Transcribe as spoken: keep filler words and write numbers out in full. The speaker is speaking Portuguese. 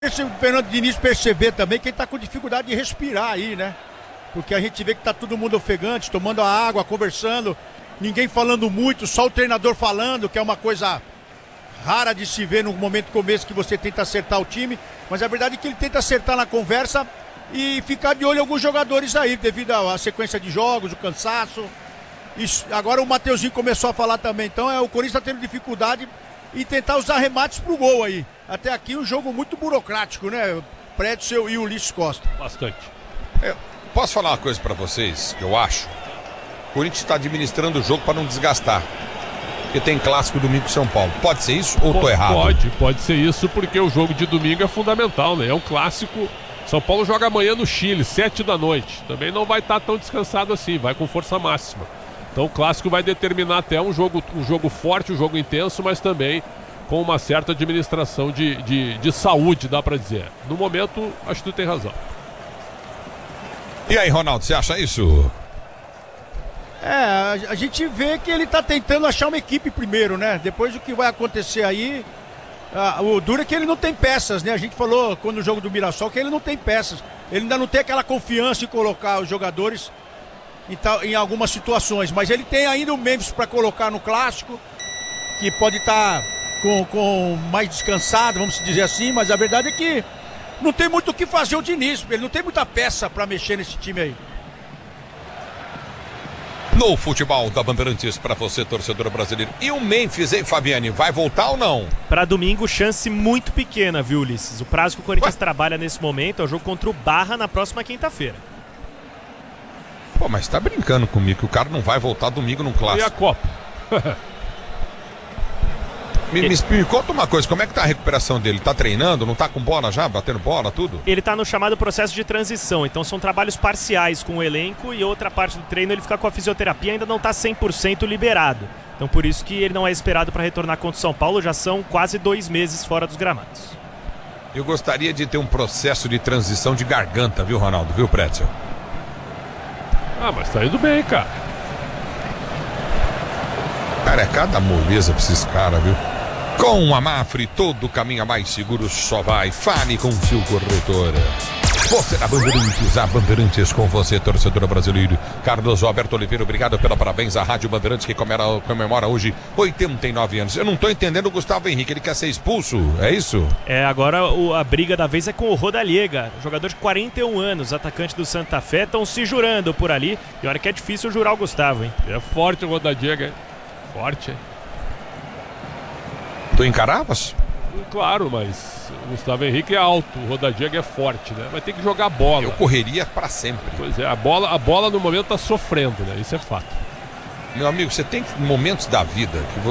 Esse Fernando Diniz perceber também que ele tá com dificuldade de respirar aí, né? Porque a gente vê que tá todo mundo ofegante, tomando a água, conversando, ninguém falando muito, só o treinador falando, que é uma coisa rara de se ver no momento começo que você tenta acertar o time, mas a verdade é que ele tenta acertar na conversa e ficar de olho em alguns jogadores aí, devido à sequência de jogos, o cansaço. E agora o Mateuzinho começou a falar também, então é, o Corinthians tá tendo dificuldade em tentar usar remates pro gol aí. Até aqui um jogo muito burocrático, né? Prédio e o Ulisses Costa. Bastante. Eu posso falar uma coisa pra vocês que eu acho? O Corinthians está administrando o jogo para não desgastar. Porque tem clássico domingo com São Paulo. Pode ser isso ou tô errado? Pode, pode ser isso, porque o jogo de domingo é fundamental, né? É um clássico. São Paulo joga amanhã no Chile, sete da noite. Também não vai estar tão descansado assim, vai com força máxima. Então o clássico vai determinar até um jogo, um jogo forte, um jogo intenso, mas também com uma certa administração de, de, de saúde, dá pra dizer. No momento, acho que tu tem razão. E aí, Ronaldo, você acha isso? É, a gente vê que ele tá tentando achar uma equipe primeiro, né? Depois do que vai acontecer aí, ah, o duro é que ele não tem peças, né? A gente falou quando o jogo do Mirassol que ele não tem peças. Ele ainda não tem aquela confiança em colocar os jogadores em, tal, em algumas situações. Mas ele tem ainda o Memphis para colocar no clássico, que pode estar tá com, com mais descansado, vamos dizer assim. Mas a verdade é que não tem muito o que fazer o Diniz. Ele não tem muita peça para mexer nesse time aí. No futebol da Bandeirantes, para você, torcedor brasileiro. E o Memphis, hein, Fabiane? Vai voltar ou não? Para domingo, chance muito pequena, viu, Ulisses? O prazo que o Corinthians Ué? trabalha nesse momento é o jogo contra o Barra na próxima quinta-feira. Pô, mas tá brincando comigo que o cara não vai voltar domingo num clássico. E a Copa? me, me, me conta uma coisa, como é que tá a recuperação dele? Tá treinando? Não tá com bola já? Batendo bola, tudo? Ele tá no chamado processo de transição, então são trabalhos parciais com o elenco e outra parte do treino ele fica com a fisioterapia, ainda não tá cem por cento liberado. Então por isso que ele não é esperado para retornar contra o São Paulo, já são quase dois meses fora dos gramados. Eu gostaria de ter um processo de transição de garganta, viu, Ronaldo? Viu, Pretzel? Ah, mas tá indo bem, cara. Cara, é cada moleza pra esses caras, viu? Com a Mafre, todo caminho mais seguro só vai. Fale com seu corretor. Você na Bandeirantes, a Bandeirantes com você, torcedor brasileiro. Carlos Alberto Oliveira, obrigado pela parabéns à Rádio Bandeirantes, que comemora, comemora hoje oitenta e nove anos. Eu não tô entendendo o Gustavo Henrique, ele quer ser expulso, é isso? É, agora o, a briga da vez é com o Rodallega, jogador de quarenta e um anos, atacante do Santa Fé, estão se jurando por ali. E olha que é difícil jurar o Gustavo, hein? É forte o Rodallega, hein? Forte, hein? Tu encaravas? Claro, mas o Gustavo Henrique é alto, o Rodallega é forte, né? Vai ter que jogar bola. Eu correria pra sempre. Pois é, a bola, a bola no momento tá sofrendo, né? Isso é fato. Meu amigo, você tem momentos da vida que